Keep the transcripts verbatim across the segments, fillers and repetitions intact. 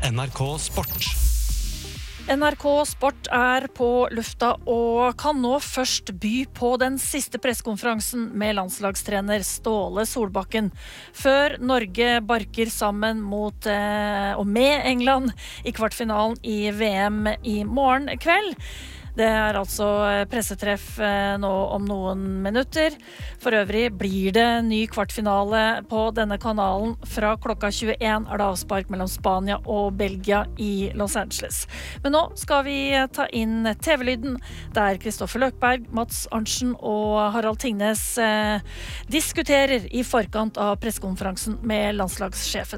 N R K Sport. N R K Sport er på lufta og kan nå først by på den siste pressekonferansen med landslagstrener Ståle Solbakken, før Norge barker sammen mot eh, og med England i kvartfinalen i V M i morgen kveld. Det er altså pressetreff nå om noen minutter. For øvrig blir det ny kvartfinale på denne kanalen. Fra klokka tjueen er det avspark mellom Spania og Belgia i Los Angeles. Men nå skal vi ta inn T V-lyden, der Kristoffer Løkberg, Mats Arntzen og Harald Tingnes eh, diskuterer i forkant av pressekonferansen med landslagssjefen.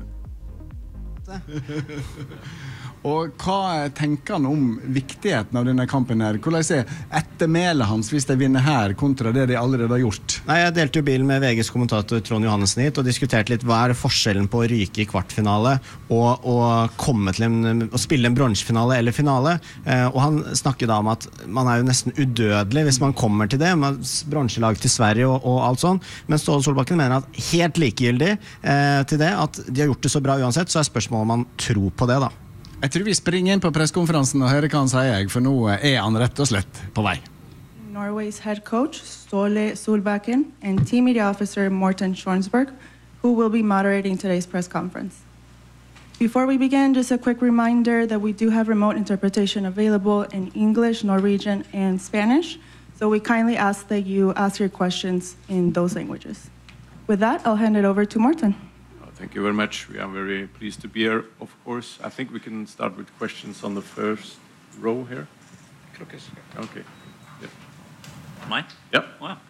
Og hva tenker han om viktigheten av denne kampen her? Hvordan er ettermælet hans hvis de vinner her kontra det de allerede har gjort? Nei, jeg delte jo bil med V G's kommentator Trond Johannessen hit og diskuterte litt hva er forskjellen på å ryke i kvartfinale og, og komme til en, å spille en bronsefinale eller finale. Eh, og han snakker da om at man er jo nesten udødelig hvis man kommer til det, med bronselag til Sverige og, og alt sånn. Men Ståle Solbakken mener at helt likegyldig eh, til det, at de har gjort det så bra uansett, så er spørsmålet om man tror på det da. Jeg tror vi springer inn på presskonferansen og hører hva han sier, for nå er han rett og slett på vei. Norway's head coach, Ståle Solbakken, and team media officer, Morten Schornsberg, who will be moderating today's press conference. Before we begin, just a quick reminder that we do have remote interpretation available in English, Norwegian, and Spanish, so we kindly ask that you ask your questions in those languages. With that, I'll hand it over to Morten. Thank you very much. We are very pleased to be here, of course. I think we can start with questions on the first row here. Okay. Yeah. Meg? Ja. Oh, ja.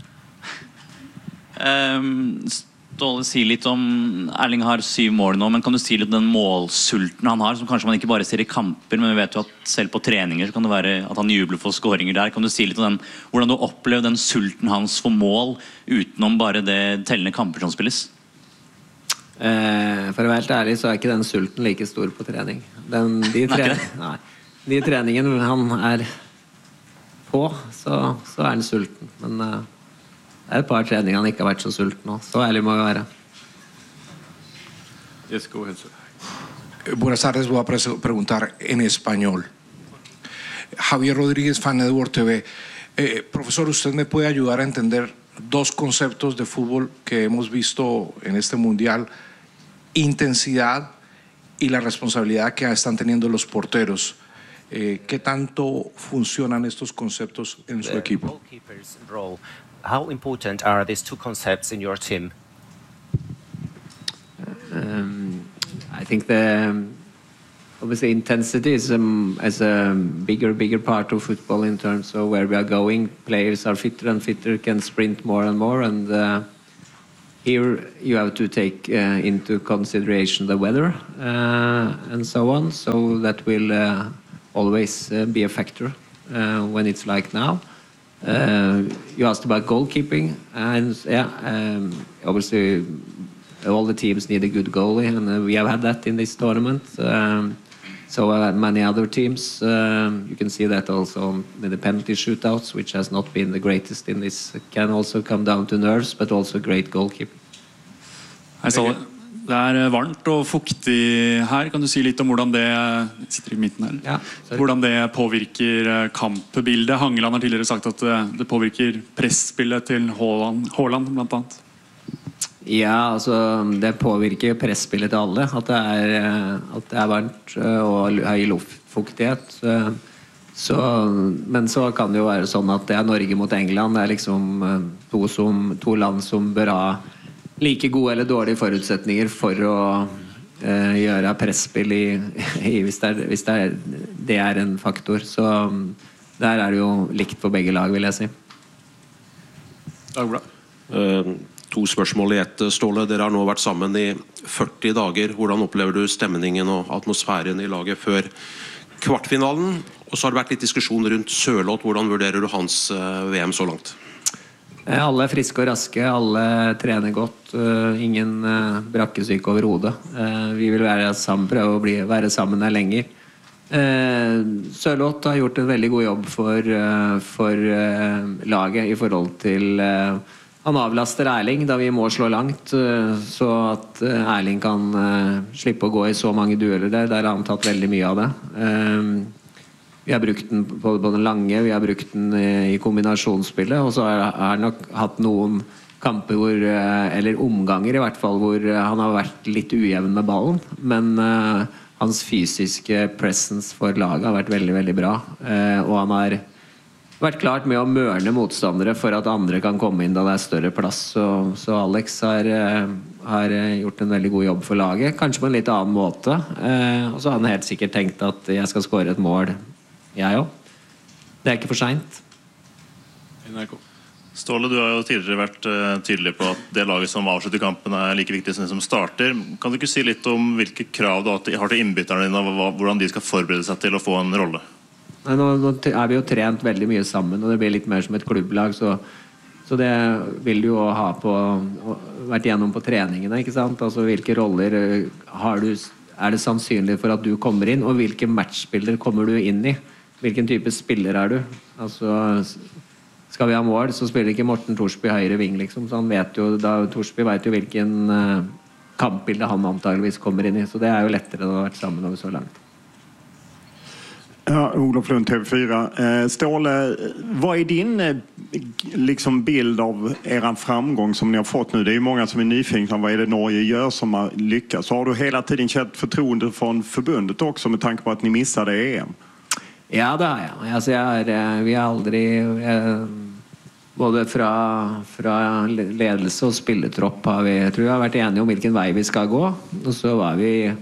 um, Ståle, si litt om Erling har syv mål nå, men kan du si litt om den målsulten han har, som kanskje man ikke bare ser i kamper, men vi vet jo at selv på treninger så kan det være at han jubler for skåringer der. Kan du si litt om den, hvordan du opplever den sulten hans for mål utenom bare det tellende kamper som spilles? Eh, for å være helt ærlig så er ikke den sulten like stor på trening. Den, de, tre, nei, de treningene han er på, så, så er han sulten. Men eh, det er et par treninger han ikke har vært så sulten nå. Så ærlig må vi være. Yes, go ahead, sir. Buenas tardes, voy a preguntar en español. Javier Rodríguez, Fan Network T V. Eh, profesor, ¿usted me puede ayudar a entender dos conceptos de fútbol que hemos visto en este mundial: intensidad y la responsabilidad que están teniendo los porteros? Eh, ¿Qué tanto funcionan estos conceptos en su equipo? How important are these two concepts in your team? Um, I think the um, obviously intensity is, um, is a bigger, bigger part of football in terms of where we are going. Players are fitter and fitter, can sprint more and more, and uh, here you have to take uh, into consideration the weather uh, and so on, so that will uh, always uh, be a factor uh, when it's like now. Uh, you asked about goalkeeping, and yeah, um, obviously all the teams need a good goalie, and uh, we have had that in this tournament. Um, so uh, many other teams, um, you can see that also in the penalty shootouts, which has not been the greatest in this. It can also come down to nerves, but also great goalkeeping. Hei, Ståle. Det er varmt og fuktig her. Kan du si litt om hvordan det sitter i midten her? Ja, hvordan det påvirker kampbildet? Hangeland har tidligere sagt at det påvirker pressspillet til Haaland, Haaland blant annet. Ja, altså det påvirker pressspillet til alle, at det er, at det er varmt og høy luftfuktighet. Så, men så kan det jo være sånn at det er Norge mot England. Det er liksom to, som, to land som bør ha like gode eller dårlige forutsetninger for å uh, gjøre pressspill i, i, hvis, det er, hvis det, er, det er en faktor. Så um, der er det jo likt for begge lag, vil jeg si. Dagbra. Uh, to spørsmål i ett, Ståle. Dere har nå vært sammen i førti dager. Hvordan opplever du stemningen og atmosfæren i laget før kvartfinalen? Og så har det vært litt diskusjon rundt Sørloth. Hvordan vurderer du hans uh, V M så langt? Alle er friske og raske, alle trener godt, uh, ingen uh, brakkesyke over hodet. Uh, vi vil være sammen, prøve å bli, være sammen her lenger. Uh, Sørloth har gjort en veldig god jobb for, uh, for uh, laget i forhold til uh, han avlaster Erling da vi må slå langt, så at Erling kan slippe å gå i så mange dueller der. Der har han tatt veldig mye av det. Vi har brukt den på den lange, vi har brukt den i kombinasjonsspillet, og så har han nok hatt noen kamper hvor, eller omganger i hvert fall, hvor han har vært litt ujevn med ballen, men hans fysiske presence for laget har vært veldig, veldig bra, og han har vært klart med å mørne motstandere for at andre kan komme inn da det er større plass. Så, så Alex har, har gjort en veldig god jobb for laget, kanskje på en litt annen måte. Eh, og så har han helt sikkert tenkt at jeg skal skåre et mål, jeg også. Det er ikke for sent. Ståle, du har jo tidligere vært tydelig på at det laget som avslutter kampen er like viktig som det som starter. Kan du ikke si litt om hvilke krav du har til innbytterne dine, og hvordan de skal forberede seg til å få en rolle? Nei, nå, nå er vi jo trent veldig mye sammen, og det blir litt mer som et klubblag, så, så det vil du jo ha på, vært gjennom på treningene, ikke sant? Altså, hvilke roller har du, er det sannsynlig for at du kommer inn, og hvilke matchspiller kommer du inn i? Hvilken type spiller er du? Altså, skal vi ha mål, så spiller ikke Morten Torsby høyre ving, liksom, så han vet jo, da, Torsby vet jo hvilken uh, kampbilde han antageligvis kommer inn i, så det er jo lettere å ha vært sammen over så langt. Ja, Olof Lund, T V fyra. Eh, Ståle, vad är din eh, liksom bild av eran framgång som ni har fått nu? Det är ju många som är nyfikna. Vad är det Norge gör som har lyckats? Så har du hela tiden känt förtroende från förbundet också med tanke på att ni missade E M? Ja, det har jag. Alltså, jag är, vi har aldrig... Eh, både fra, fra ledelse og spilletropp har vi, jeg tror vi har vært enige om hvilken vei vi skal gå. Og så var vi...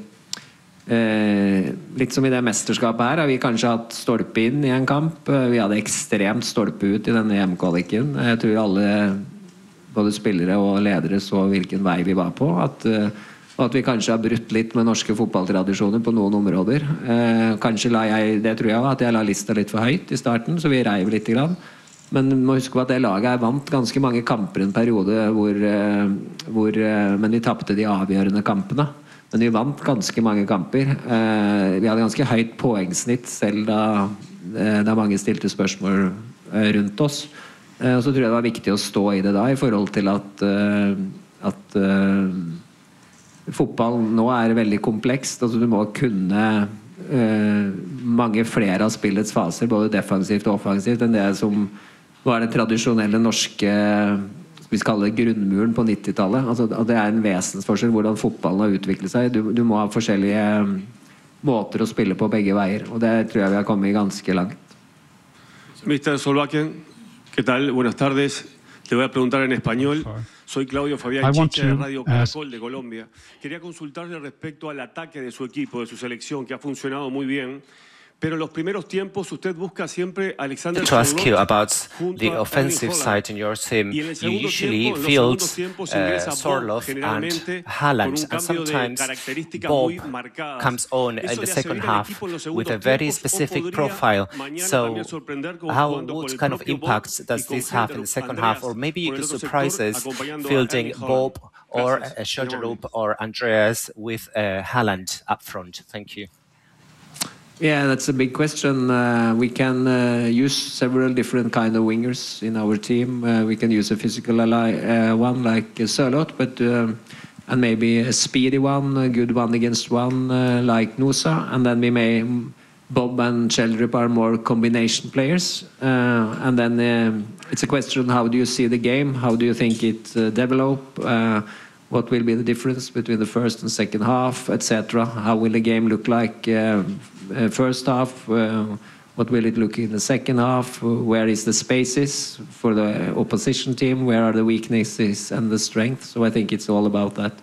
Eh, litt som i det mesterskapet her har vi kanskje hatt stolpe inn i en kamp. Vi hadde ekstremt stolpe ut i denne hjemkvaliken. Jeg tror alle både spillere og ledere så hvilken vei vi var på, at, og at vi kanskje har brutt litt med norske fotballtradisjoner på noen områder. Eh, kanskje la jeg, det tror jeg at jeg la lista litt for høyt i starten, så vi reiv litt grann. Men må huske på at det laget er vant ganske mange kamper i en periode hvor, hvor, men vi tappte de avgjørende kampene. Men vi vant ganske mange kamper. Eh, vi hadde ganske høyt poengsnitt selv da, eh, da mange stilte spørsmål eh, rundt oss. Eh, og så tror jeg det var viktig å stå i det da, i forhold til at, eh, at eh, fotball nå er veldig komplekst. Altså, du må kunne eh, mange flere av spillets faser, både defensivt og offensivt, enn det som var det tradisjonelle norske... vi kaller det grunnmuren på nittitallet. Altså, det er en vesensforskjell hvordan fotballen har utviklet seg. Du, du må ha forskjellige måter å spille på begge veier, og det tror jeg vi har kommet ganske langt. mister Solbakken, ¿qué tal? Buenas tardes. Te voy a preguntar en español. Soy Claudio Fabián Chicha de Radio Caracol de Colombia. Quería consultarle respecto al ataque de su equipo, de su selección, que ha funcionado muy bien. Pero en los primeros tiempos usted busca siempre Alexander to ask you about the offensive side in your team. You usually field uh, Sorloth and Haaland, and sometimes Bob comes on in the second half with a very specific profile. So how, what kind of impact does this have in the second half? Or maybe you could surprise us fielding Bob or uh, Sjöderup or Andreas with uh, Haaland up front. Thank you. Yeah, that's a big question. Uh, we can uh, use several different kind of wingers in our team. Uh, we can use a physical uh, one like uh, Sørloth, but uh, and maybe a speedy one, a good one against one uh, like Nusa. And then we may Bob and Sjöderup are more combination players. Uh, and then uh, it's a question: how do you see the game? How do you think it uh, develop? Uh, What will be the difference between the first and second half, et cetera? How will the game look like uh, uh, first half? Uh, what will it look in the second half? Where is the spaces for the opposition team? Where are the weaknesses and the strengths? So I think it's all about that.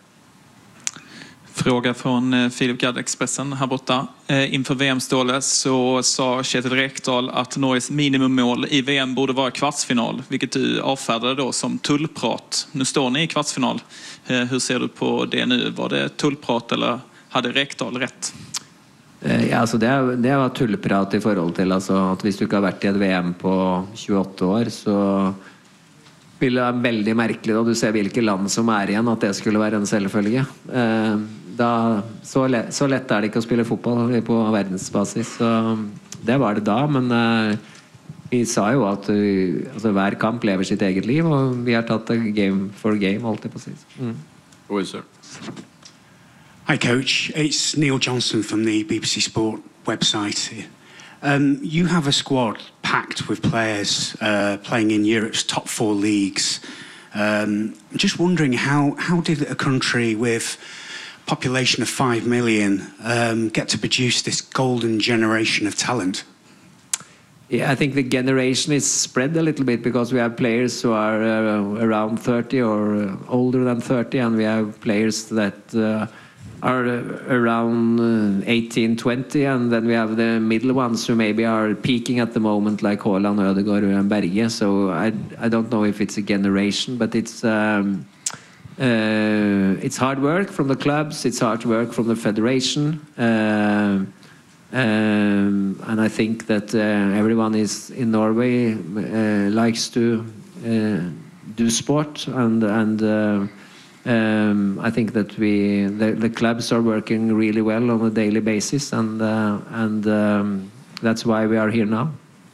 Fråga från Filip Gadd, Expressen här borta. Inför V M-stålet så sa Kjetil Rekdal att Norges minimummål i V M borde vara kvartsfinal, vilket du avfärdade då som tullprat. Nu står ni i kvartsfinal. Hur ser du på det nu? Var det tullprat eller hade Rekdal rätt? Ja, altså det, det var tullprat i forhold til altså, at hvis du ikke har vært i et V M på tjueåtte år, så vil det være veldig merkelig da du ser hvilke land som er igjen, at det skulle være en selvfølge. Da, så, lett, så lett er det ikke å spille fotball på verdensbasis, så det var det da, men vi sa jo at uh, altså, hver kamp lever sitt eget liv, og vi har tatt det game for game, holdt jeg på å si. Mm. Oh, yes, sir. Hi, Coach. It's Neil Johnson from the B B C Sport website. Um, you have a squad packed with players uh, playing in Europe's top four leagues. Um, I'm just wondering how, how did a country with a population of five million um, get to produce this golden generation of talent? Yeah, I think the generation is spread a little bit because we have players who are uh, around thirty or uh, older than thirty, and we have players that uh, are uh, around uh, eighteen, twenty, and then we have the middle ones who maybe are peaking at the moment, like Haaland, Ødegaard, and Berge. So I, I don't know if it's a generation, but it's um, uh, it's hard work from the clubs, it's hard work from the federation. Uh, Um, and I think that uh, everyone is in Norway uh, likes to uh, do sport, and and uh, um, I think that we the, the clubs are working really well on a daily basis, and uh, and um, that's why we are here now.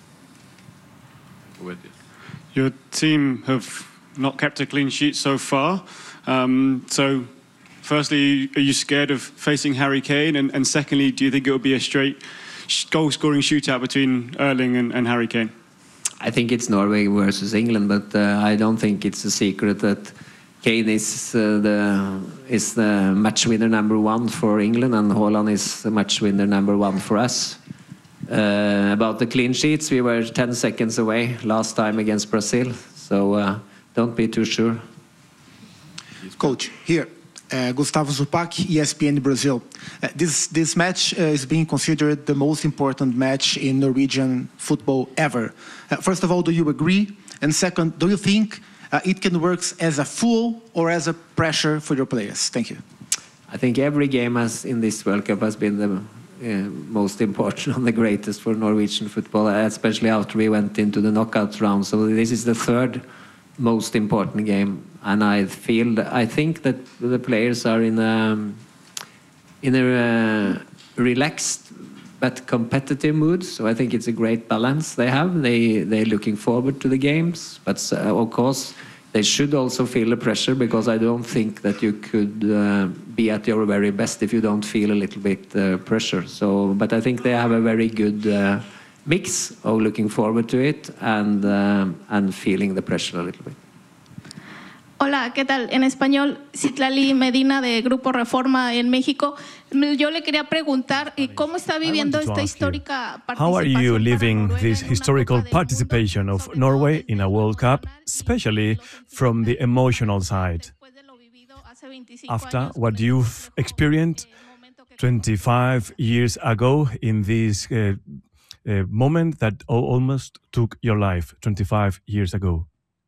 Your team have not kept a clean sheet so far, um, so. Firstly, are you scared of facing Harry Kane? And, and secondly, do you think it will be a straight goal-scoring shootout between Erling and, and Harry Kane? I think it's Norway versus England, but uh, I don't think it's a secret that Kane is uh, the is the match winner number one for England, and Haaland is the match winner number one for us. Uh, about the clean sheets, we were ten seconds away last time against Brazil, so uh, don't be too sure. Coach, here. Uh, Gustavo Zupac, E S P N Brazil. Uh, this this match uh, is being considered the most important match in Norwegian football ever. Uh, first of all, do you agree? And second, do you think uh, it can work as a fuel or as a pressure for your players? Thank you. I think every game has in this World Cup has been the uh, most important and the greatest for Norwegian football, especially after we went into the knockout round. So this is the third most important game. And I feel, that, I think that the players are in a, in a uh, relaxed but competitive mood. So I think it's a great balance they have. They, they're looking forward to the games. But uh, of course, they should also feel the pressure, because I don't think that you could uh, be at your very best if you don't feel a little bit uh, pressure. So, but I think they have a very good uh, mix of looking forward to it and, uh, and feeling the pressure a little bit. Hola, ¿qué tal? En español, Citlali Medina de Grupo Reforma en México. Yo le quería preguntar cómo está viviendo esta histórica participación. How are you living this historical participation of Norway in a World Cup, especially from the emotional side? After what you've experienced twenty-five years ago in this uh, uh, moment that almost took your life twenty-five years ago.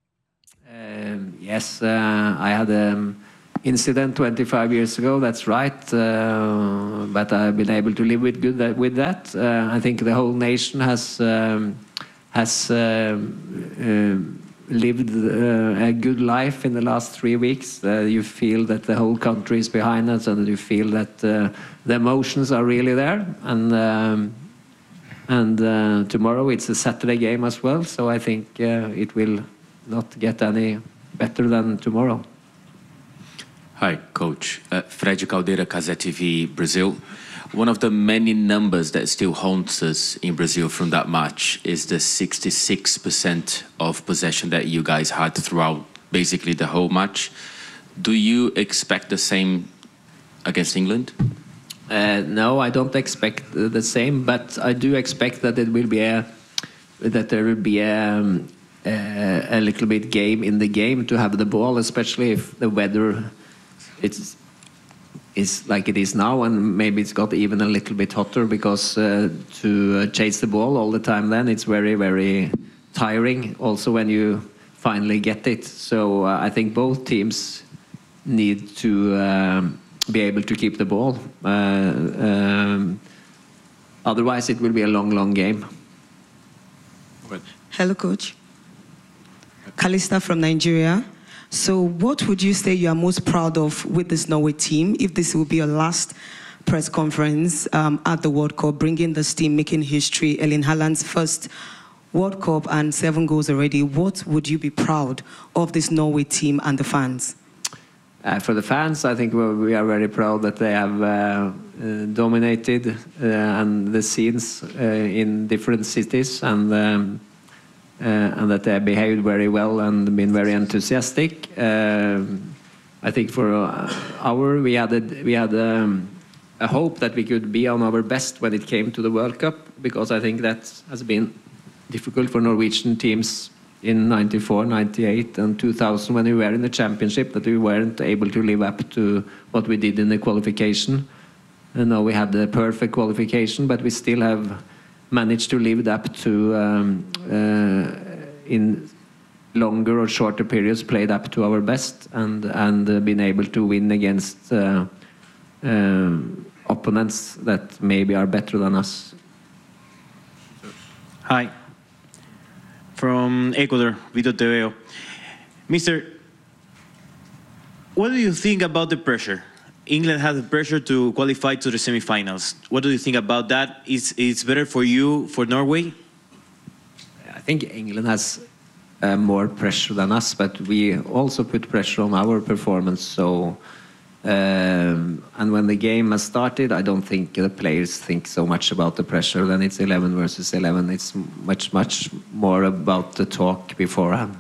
Um, yes, uh, I had an incident twenty-five years ago, that's right, uh, but I've been able to live with, good that, with that. Uh, I think the whole nation has, um, has uh, uh, lived uh, a good life in the last three weeks. Uh, you feel that the whole country is behind us, and you feel that uh, the emotions are really there. And, um, and uh, tomorrow it's a Saturday game as well, so I think uh, it will not get any better than tomorrow. Hi, Coach. Uh, Fred Caldeira, Casé T V, Brazil. One of the many numbers that still haunts us in Brazil from that match is the sixty-six percent of possession that you guys had throughout basically the whole match. Do you expect the same against England? Uh, no, I don't expect the same, but I do expect that it will be a that there will be a. Um, Uh, a little bit game in the game to have the ball, especially if the weather it's is like it is now, and maybe it's got even a little bit hotter, because uh, to uh, chase the ball all the time then it's very very tiring also when you finally get it. So uh, I think both teams need to um, be able to keep the ball, uh, um, otherwise it will be a long long game. Hello, Coach. Kalista from Nigeria. So what would you say you are most proud of with this Norway team, if this will be your last press conference um, at the World Cup, bringing this team, making history, Erling Haaland's first World Cup and seven goals already. What would you be proud of this Norway team and the fans? Uh, for the fans, I think we're, we are very proud that they have uh, uh, dominated uh, and the scenes uh, in different cities, and um, uh, and that they behaved very well and been very enthusiastic. Uh, I think for uh, our we had a, we had um, a hope that we could be on our best when it came to the World Cup, because I think that has been difficult for Norwegian teams in ninety-four, ninety-eight and two thousand when we were in the championship, that we weren't able to live up to what we did in the qualification. And now we had the perfect qualification, but we still have managed to live up to, um, uh, in longer or shorter periods, played up to our best and, and uh, been able to win against uh, uh, opponents that maybe are better than us. Hi. From Ecuador, Vito Teveo. Mister, what do you think about the pressure? England has the pressure to qualify to the semifinals. What do you think about that? Is it's better for you, for Norway? I think England has uh, more pressure than us, but we also put pressure on our performance. So, um, and when the game has started, I don't think the players think so much about the pressure. Then it's eleven versus eleven. It's much, much more about the talk beforehand.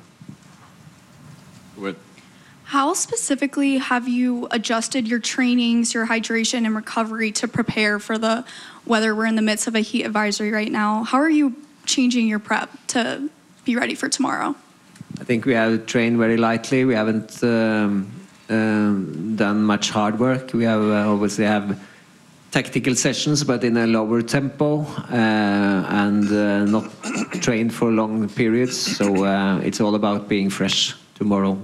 What? How specifically have you adjusted your trainings, your hydration and recovery to prepare for the weather? We're in the midst of a heat advisory right now. How are you changing your prep to be ready for tomorrow? I think we have trained very lightly. We haven't um, um, done much hard work. We have uh, obviously have tactical sessions, but in a lower tempo uh, and uh, not trained for long periods. So uh, it's all about being fresh tomorrow.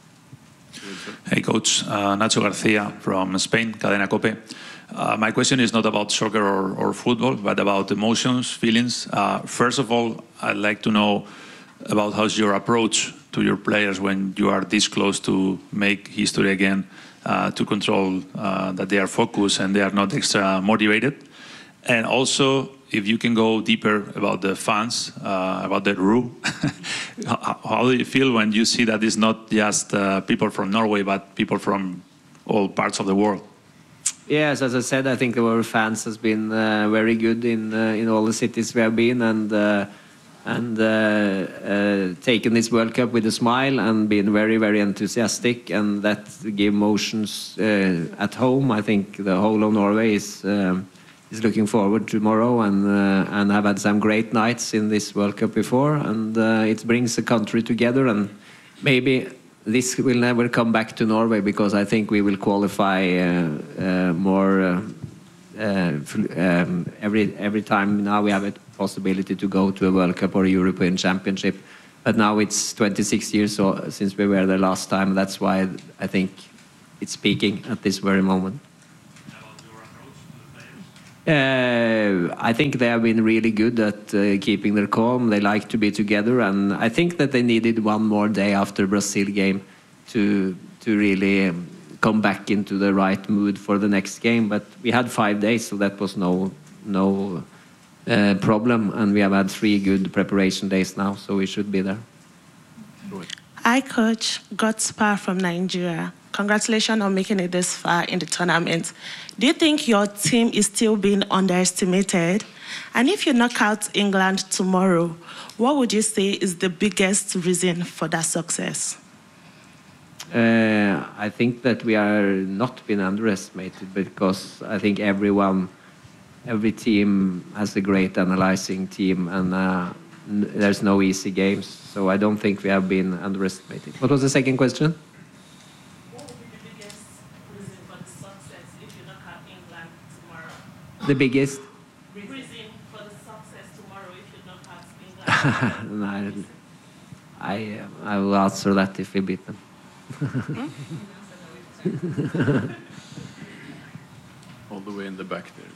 Hey coach, uh, Nacho Garcia from Spain, Cadena Cope. Uh, my question is not about soccer or, or football, but about emotions, feelings. Uh, first of all, I'd like to know about how's your approach to your players when you are this close to make history again, uh, to control uh, that they are focused and they are not extra motivated. And also, if you can go deeper about the fans, uh, about the rule, how, how do you feel when you see that it's not just uh, people from Norway, but people from all parts of the world? Yes, as I said, I think our fans has been uh, very good in uh, in all the cities we have been, and uh, and uh, uh, taken this World Cup with a smile and been very, very enthusiastic, and that give emotions uh, at home. I think the whole of Norway is. Um, is looking forward to tomorrow, and uh, and have had some great nights in this World Cup before, and uh, it brings the country together. And maybe this will never come back to Norway, because I think we will qualify uh, uh, more uh, uh, um, every every time. Now we have a possibility to go to a World Cup or a European Championship, but now it's twenty-six years since we were there last time. That's why I think it's peaking at this very moment. Uh, I think they have been really good at uh, keeping their calm. They like to be together, and I think that they needed one more day after Brazil game to to really um, come back into the right mood for the next game. But we had five days, so that was no no uh, problem, and we have had three good preparation days now, so we should be there. Hi, Coach. Godspar from Nigeria. Congratulations on making it this far in the tournament. Do you think your team is still being underestimated? And if you knock out England tomorrow, what would you say is the biggest reason for that success? Uh, I think that we are not being underestimated, because I think everyone, every team has a great analyzing team, and uh, there's no easy games. So I don't think we have been underestimated. What was the second question? The biggest reason for the success tomorrow if you don't have England? I, I, I will answer that if we beat them. All the way in the back there,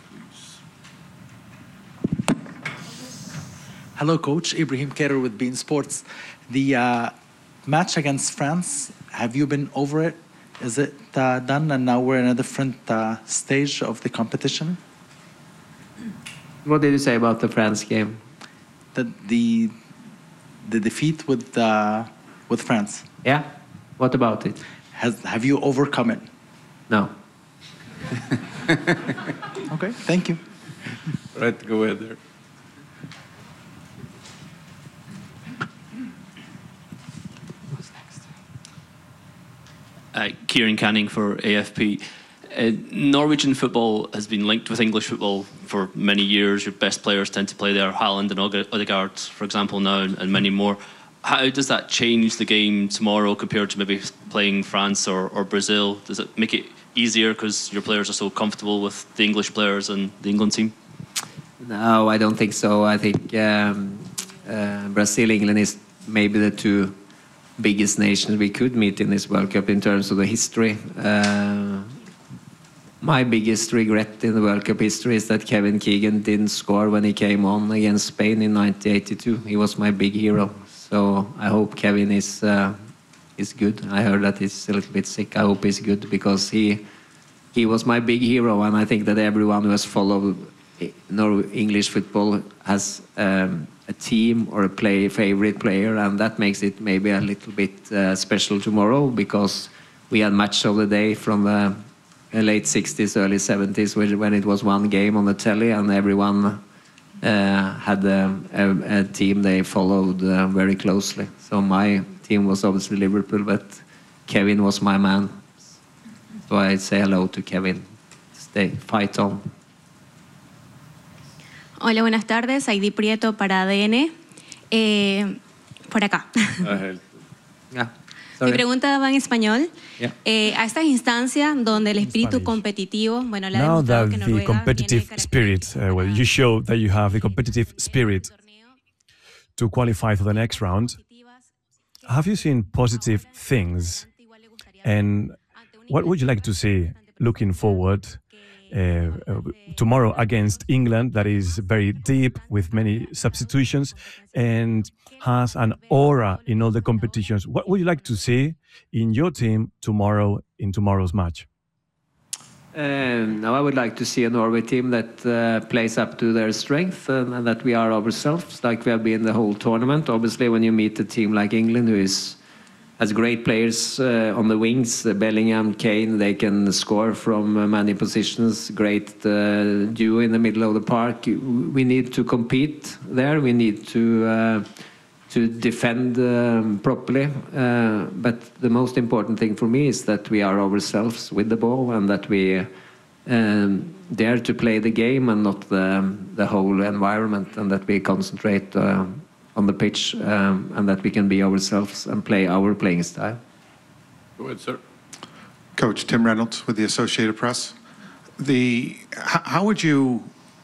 please. Hello, Coach. Ibrahim Kader with Bein Sports. The uh, match against France, have you been over it? Is it uh, done, and now we're in a different uh, stage of the competition? What did you say about the France game? That the the defeat with uh, with France. Yeah. What about it? Has have you overcome it? No. Okay. Thank you. Right. Go ahead there. Uh, Kieran Canning for A F P. Uh, Norwegian football has been linked with English football for many years. Your best players tend to play there, Haaland and Odegaard, for example, now, and, and many more. How does that change the game tomorrow compared to maybe playing France or, or Brazil? Does it make it easier because your players are so comfortable with the English players and the England team? No, I don't think so. I think um, uh, Brazil, England is maybe the two biggest nations we could meet in this World Cup in terms of the history. Uh, my biggest regret in the World Cup history is that Kevin Keegan didn't score when he came on against Spain in nineteen eighty-two. He was my big hero. So I hope Kevin is uh, is good. I heard that he's a little bit sick. I hope he's good because he he was my big hero, and I think that everyone who has followed Norway English football has um, a team or a play favorite player, and that makes it maybe a little bit uh, special tomorrow because we had match of the day from the late sixties, early seventies when it was one game on the telly and everyone uh, had a, a, a team they followed uh, very closely. So my team was obviously Liverpool, but Kevin was my man. So I'd say hello to Kevin. Stay, fight on. Hola, buenas tardes. Heidi Prieto para A D N. Eh, por acá. Yeah, Mi pregunta va en español. Yeah. Eh, a estas instancias donde el espíritu competitivo, bueno, le ha Now demostrado that que the Noruega competitive spirit, uh, well, you show that you have the competitive spirit to qualify for the next round. Have you seen positive things? And what would you like to see looking forward uh, uh, tomorrow against England, that is very deep with many substitutions and has an aura in all the competitions? What would you like to see in your team tomorrow in tomorrow's match? Um, now I would like to see a Norway team that uh, plays up to their strength and, and that we are ourselves, like we have been the whole tournament. Obviously, when you meet a team like England, who is has great players uh, on the wings, uh, Bellingham, Kane, they can score from uh, many positions. Great uh, duo in the middle of the park. We need to compete there. We need to uh, to defend um, properly. Uh, but the most important thing for me is that we are ourselves with the ball and that we um, dare to play the game and not the, the whole environment, and that we concentrate uh, on the pitch um, and that we can be ourselves and play our playing style. Go ahead, sir. Coach Tim Reynolds with the Associated Press. The, how would you,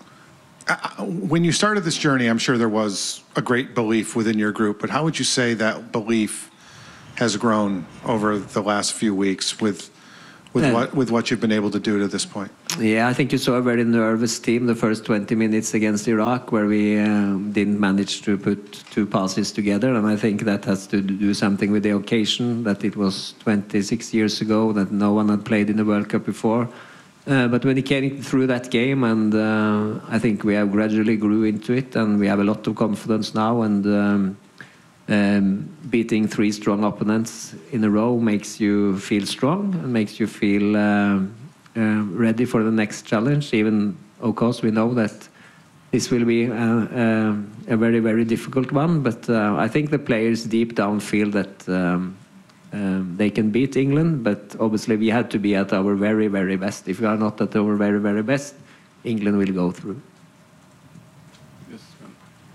when you started this journey, I'm sure there was a great belief within your group, but how would you say that belief has grown over the last few weeks with with Yeah. what with what you've been able to do to this point? Yeah, I think you saw a very nervous team the first twenty minutes against Iraq, where we um, didn't manage to put two passes together, and I think that has to do something with the occasion, that it was twenty-six years ago, that no one had played in the World Cup before. Uh, but when it came through that game, and uh, I think we have gradually grew into it, and we have a lot of confidence now, and um, um, beating three strong opponents in a row makes you feel strong and makes you feel uh, uh, ready for the next challenge. Even, of course, we know that this will be a, a, a very, very difficult one, but uh, I think the players deep down feel that um, um, they can beat England, but obviously we had to be at our very, very best. If we are not at our very, very best, England will go through. Yes, ma'am.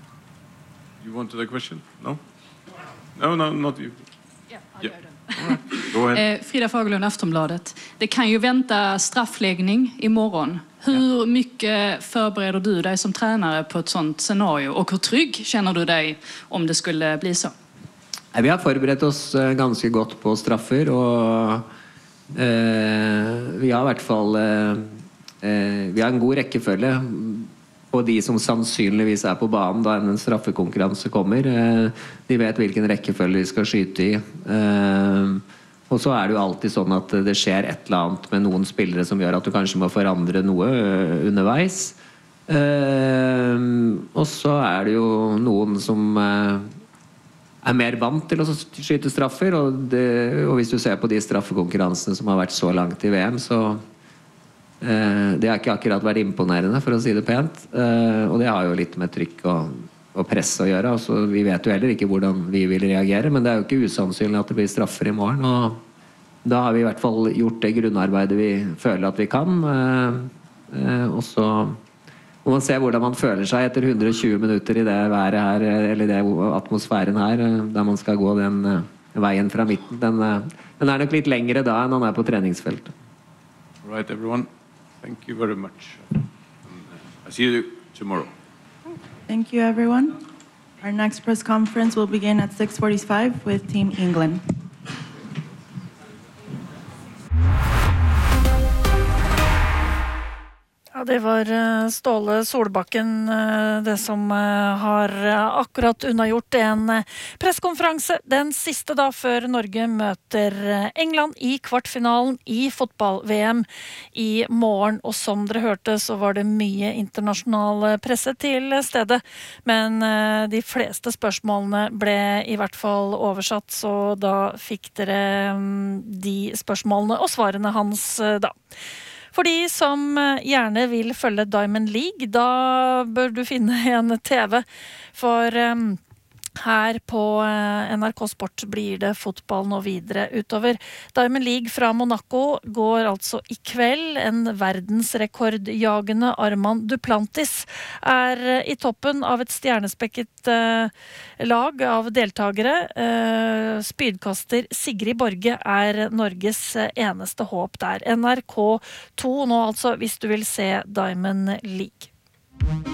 You wanted a question? No? No, no, not you. Yeah, yeah. Go ahead. Eh, Frida Fagerlund, Aftonbladet. Det kan ju vänta straffläggning imorgon. Hur mycket förbereder du dig som tränare på ett sånt scenario? Och hur trygg känner du dig om det skulle bli så? Vi har forberedt oss ganske godt på straffer, og eh, vi har i hvert fall eh, vi har en god rekkefølge på de som sannsynligvis er på banen da en straffekonkurranse kommer. Eh, de vet hvilken rekkefølge de skal skyte i. Eh, og så er det jo alltid sånn at det skjer et eller annet med noen spillere som gjør at du kanskje må forandre noe underveis. Eh, og så er det jo noen som... Eh, er mer vant til å skyte straffer, og, det, og hvis du ser på de straffekonkurransene som har vært så langt i V M, så eh, det har ikke akkurat vært imponerende, for å si det pent. Eh, og det har jo litt med trykk og, og press å gjøre. Altså, vi vet jo heller ikke hvordan vi vil reagere, men det er jo ikke usannsynlig at det blir straffer i morgen, og da har vi i hvert fall gjort det grunnarbeidet vi føler at vi kan. Eh, eh, og så må man se hvordan man føler seg etter hundre og tjue minutter i det været her, eller det atmosfæren her, der man skal gå den veien fra midten. Den, den er nok litt lengre da enn han er på treningsfeltet. All right, everyone. Thank you very much. I see you tomorrow. Thank you, everyone. Our next press conference will begin at six forty-five with Team England. Ja, det var Ståle Solbakken, det som har akkurat unnagjort en presskonferanse, den siste da før Norge møter England i kvartfinalen i fotball-V M i morgen. Og som dere hørte, så var det mye internasjonal presse til stedet, men de fleste spørsmålene ble i hvert fall oversatt, så da fikk dere de spørsmålene og svarene hans da. For de som gjerne vil følge Diamond League, da bør du finne en T V, for um, her på N R K Sport blir det fotball nå videre utover. Diamond League fra Monaco går altså i kveld. En verdensrekordjagende Armand Duplantis er i toppen av et stjernespekket uh, lag av deltagere. Uh, spydkaster Sigrid Borge er Norges eneste håp der. N R K to nå altså, hvis du vil se Diamond League.